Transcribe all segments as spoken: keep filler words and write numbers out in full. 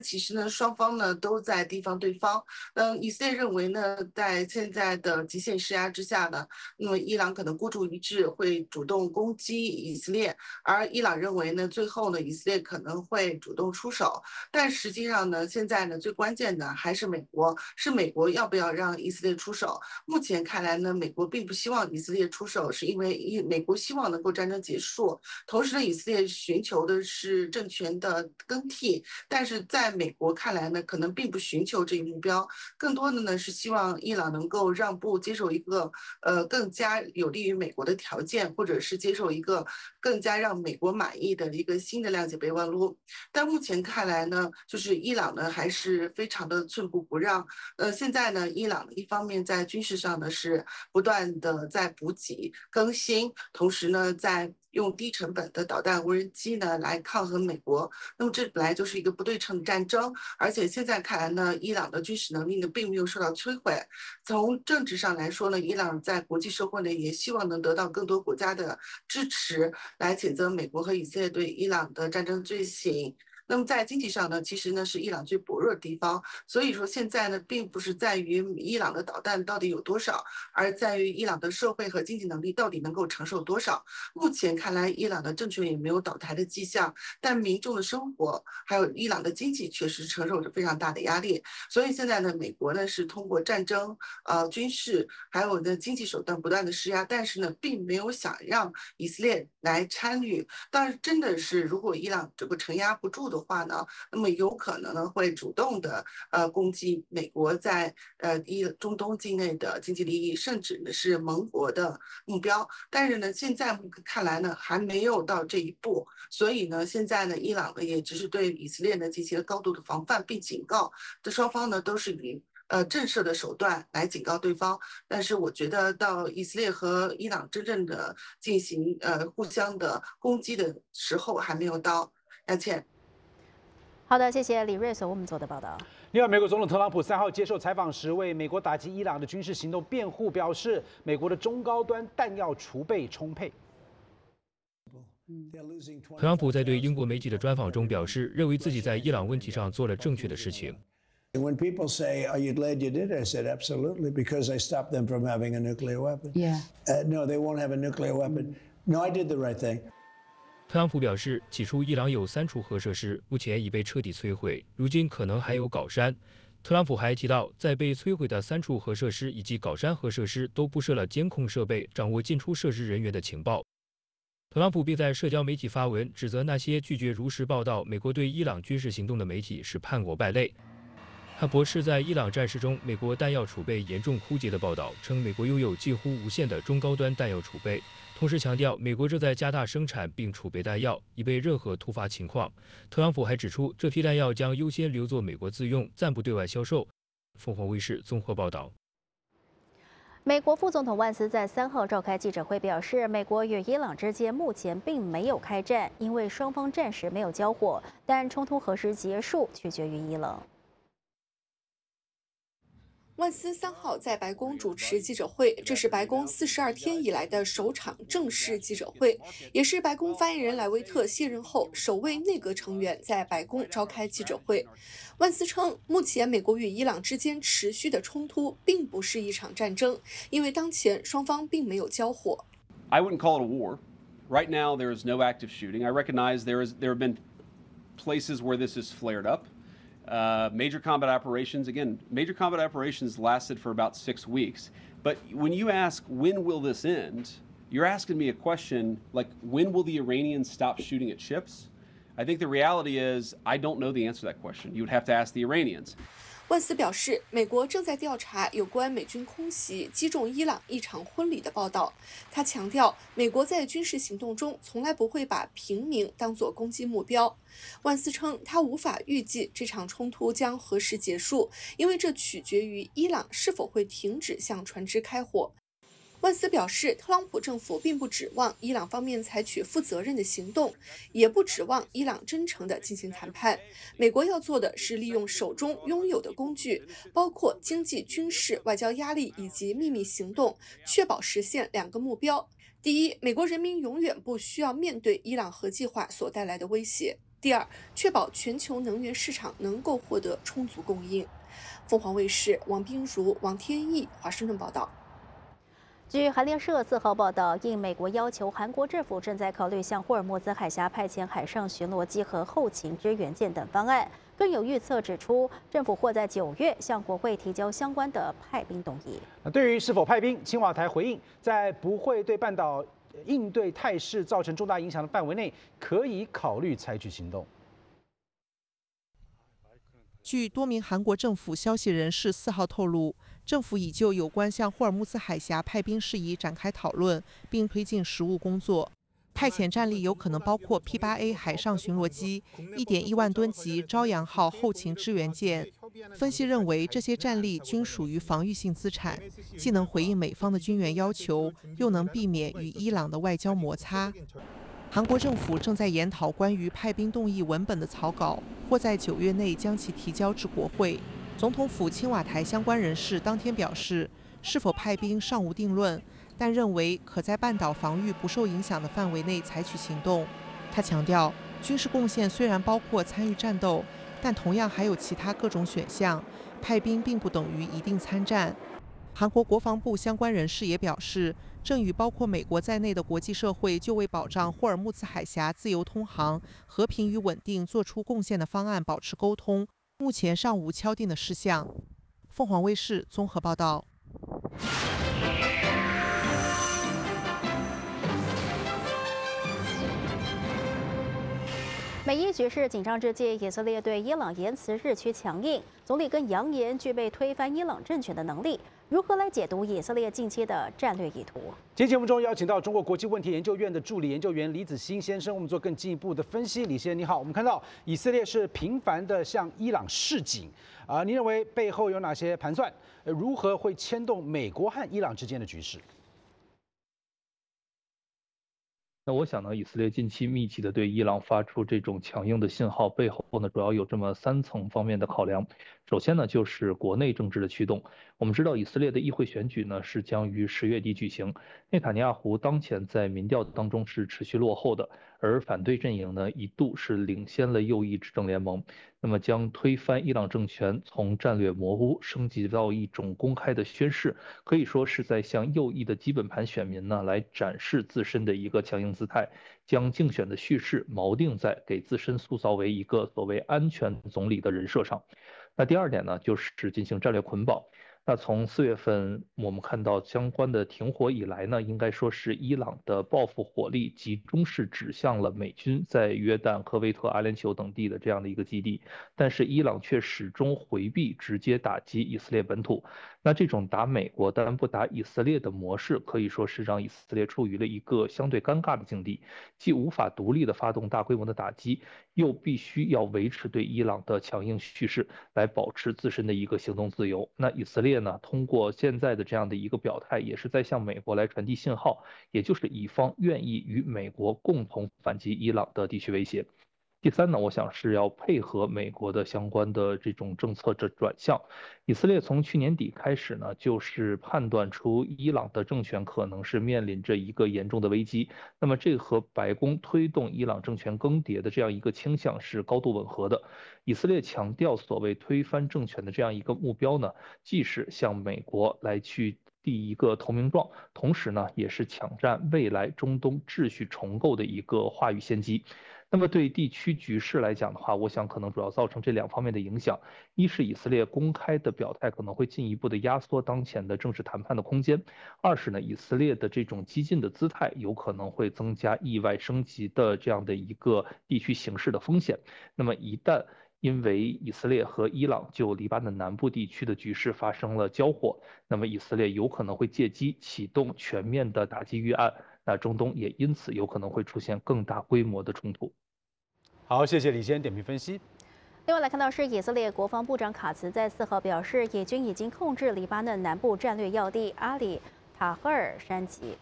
其实呢，双方呢都在提防对方。嗯，以色列认为呢，在现在的极限施压之下呢，那么伊朗可能孤注一掷，会主动攻击以色列，而伊朗认为呢，最后呢，以色列可能会主动出手。但实际上呢，现在呢，最关键的还是美国，是美国要不要让以色列出手。目前看来呢，美国并不希望以色列出手，是因为以美国希望能够战争结束，同时呢，以色列寻求的是政权的更替。但是在美国看来呢，可能并不寻求这一目标，更多的呢是希望伊朗能够让步，接受一个呃更加有利于美国的条件，或者是接受一个更加让美国满意的一个新的谅解备忘录。但目前看来呢，就是伊朗呢还是非常的寸步不让。呃，现在呢，伊朗一方面在军事上呢是不断的在补给更新，同时呢在用低成本的导弹无人机呢来抗衡美国。那么这本来就是一个不对称的战争，而且现在看来呢，伊朗的军事能力呢并没有受到摧毁。从政治上来说呢，伊朗在国际社会呢也希望能得到更多国家的支持，来谴责美国和以色列对伊朗的战争罪行。那么在经济上呢，其实呢是伊朗最薄弱的地方，所以说现在呢，并不是在于伊朗的导弹到底有多少，而在于伊朗的社会和经济能力到底能够承受多少。目前看来，伊朗的政权也没有倒台的迹象，但民众的生活还有伊朗的经济确实承受着非常大的压力。所以现在呢，美国呢是通过战争、呃军事还有呢经济手段不断的施压，但是呢，并没有想让以色列来参与。但是真的是，如果伊朗这个承压不住的话呢，那么有可能呢会主动的呃攻击美国在呃一中东境内的经济利益，甚至呢是盟国的目标。但是呢，现在看来呢还没有到这一步，所以呢，现在呢伊朗呢也只是对以色列呢进行了高度的防范并警告，这双方呢都是以呃震慑的手段来警告对方。但是我觉得到以色列和伊朗真正的进行呃互相的攻击的时候还没有到。抱歉。 好的，谢谢李瑞所为我们做的报道。 另外，美国总统特朗普三号接受采访时，为美国打击伊朗的军事行动辩护，表示美国的中高端弹药储备充沛。 特朗普在对英国媒体的专访中表示，认为自己在伊朗问题上做了正确的事情。 When people say, "Are you glad you did it?" I said, "Absolutely, because I stopped them from having a nuclear weapon." Yeah. Uh, no, they won't have a nuclear weapon. No, I did the right thing. 特朗普表示，起初伊朗有三处核设施，目前已被彻底摧毁，如今可能还有镐山。特朗普还提到，在被摧毁的三处核设施以及镐山核设施都布设了监控设备，掌握进出设施人员的情报。特朗普并在社交媒体发文，指责那些拒绝如实报道美国对伊朗军事行动的媒体是叛国败类。他驳斥在伊朗战事中美国弹药储备严重枯竭的报道，称美国拥有近乎无限的中高端弹药储备，同时强调美国正在加大生产并储备弹药，以备任何突发情况。特朗普还指出，这批弹药将优先留作美国自用，暂不对外销售。凤凰卫视综合报道。 美国副总统万斯在三号召开记者会，表示美国与伊朗之间目前并没有开战，因为双方暂时没有交火，但冲突何时结束取决于伊朗。 万斯三号在白宫主持记者会，这是白宫四十二天以来的首场正式记者会，也是白宫发言人莱维特卸任后首位内阁成员在白宫召开记者会。万斯称，目前美国与伊朗之间持续的冲突并不是一场战争，因为当前双方并没有交火。 I wouldn't call it a war. Right now, there is no active shooting. I recognize there is there have been places where this has flared up. Uh, major combat operations, again, major combat operations lasted for about six weeks. But when you ask, when will this end, you're asking me a question like, when will the Iranians stop shooting at ships? I think the reality is, I don't know the answer to that question. You would have to ask the Iranians. 万斯表示，美国正在调查有关美军空袭击中伊朗一场婚礼的报道。他强调，美国在军事行动中从来不会把平民当作攻击目标。万斯称，他无法预计这场冲突将何时结束，因为这取决于伊朗是否会停止向船只开火。万斯表示，特朗普政府并不指望伊朗方面采取负责任的行动，也不指望伊朗真诚地进行谈判。美国要做的是利用手中拥有的工具，包括经济、军事、外交压力以及秘密行动，确保实现两个目标：第一，美国人民永远不需要面对伊朗核计划所带来的威胁。 第二，确保全球能源市场能够获得充足供应。凤凰卫视王冰如、王天意华盛顿报道。 据韩联社四号报道，应美国要求，韩国政府正在考虑向霍尔木兹海峡派遣海上巡逻机和后勤支援舰等方案。更有预测指出，政府或在九月向国会提交相关的派兵动议。 那对于是否派兵，青瓦台回应，在不会对半岛应对态势造成重大影响的范围内，可以考虑采取行动。 据多名韩国政府消息人士四号透露，政府已就有关向霍尔木兹海峡派兵事宜展开讨论，并推进实务工作。派遣战力有可能包括 P 八 A 海上巡逻机、一点一万吨级朝阳号后勤支援舰。分析认为，这些战力均属于防御性资产，既能回应美方的军援要求，又能避免与伊朗的外交摩擦。韩国政府正在研讨关于派兵动议文本的草稿，或在九月内将其提交至国会。总统府青瓦台相关人士当天表示，是否派兵尚无定论，但认为可在半岛防御不受影响的范围内采取行动。他强调，军事贡献虽然包括参与战斗，但同样还有其他各种选项，派兵并不等于一定参战。韩国国防部相关人士也表示，正与包括美国在内的国际社会就为保障霍尔木兹海峡自由通航、和平与稳定做出贡献的方案保持沟通，目前尚无敲定的事项。凤凰卫视综合报道。 美伊局势紧张之际，以色列对伊朗言辞日趋强硬，总理更扬言具备推翻伊朗政权的能力。如何来解读以色列近期的战略意图？ 今天节目中邀请到中国国际问题研究院的助理研究员李子欣先生，我们做更进一步的分析。李先生你好，我们看到以色列是频繁的向伊朗示警啊、呃，您认为背后有哪些盘算？呃，如何会牵动美国和伊朗之间的局势？ 那我想呢，以色列近期密集的对伊朗发出这种强硬的信号，背后呢主要有这么三层方面的考量。首先呢，就是国内政治的驱动。我们知道，以色列的议会选举呢是将于十月底举行。内塔尼亚胡当前在民调当中是持续落后的，而反对阵营呢一度是领先了右翼执政联盟。那么将推翻伊朗政权从战略模糊升级到一种公开的宣示，可以说是在向右翼的基本盘选民呢来展示自身的一个强硬姿态，将竞选的叙事锚定在给自身塑造为一个所谓安全总理的人设上。那第二点呢，就是进行战略捆绑。那从四月份我们看到相关的停火以来呢，应该说是伊朗的报复火力集中是指向了美军在约旦、科威特、阿联酋等地的这样的一个基地，但是伊朗却始终回避直接打击以色列本土。那这种打美国但不打以色列的模式，可以说是让以色列处于了一个相对尴尬的境地，既无法独立的发动大规模的打击，又必须要维持对伊朗的强硬叙事，来保持自身的一个行动自由。那以色列呢，通过现在的这样的一个表态，也是在向美国来传递信号，也就是以方愿意与美国共同反击伊朗的地区威胁。第三呢，我想是要配合美国的相关的这种政策的转向。以色列从去年底开始呢，就是判断出伊朗的政权可能是面临着一个严重的危机。那么这和白宫推动伊朗政权更迭的这样一个倾向是高度吻合的。以色列强调所谓推翻政权的这样一个目标呢，既是向美国来去第一个投名状，同时呢，也是抢占未来中东秩序重构的一个话语先机。那么对地区局势来讲的话，我想可能主要造成这两方面的影响。一是以色列公开的表态可能会进一步的压缩当前的政治谈判的空间；二是呢，以色列的这种激进的姿态有可能会增加意外升级的这样的一个地区形势的风险。那么一旦因为以色列和伊朗就黎巴嫩南部地区的局势发生了交火，那么以色列有可能会借机启动全面的打击预案，那中东也因此有可能会出现更大规模的冲突。 好，谢谢李先生点评分析。 另外来看到是以色列国防部长卡茨在四号表示，以军已经控制黎巴嫩南部战略要地阿里塔赫尔山脊。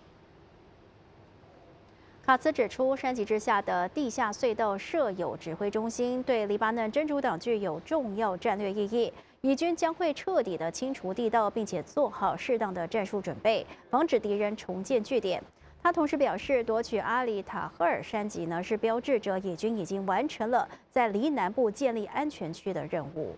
卡茨指出，山脊之下的地下隧道设有指挥中心，对黎巴嫩真主党具有重要战略意义。以军将会彻底的清除地道，并且做好适当的战术准备，防止敌人重建据点。他他同时表示，夺取阿里塔赫尔山脊呢，是标志着以军已经完成了在黎南部建立安全区的任务。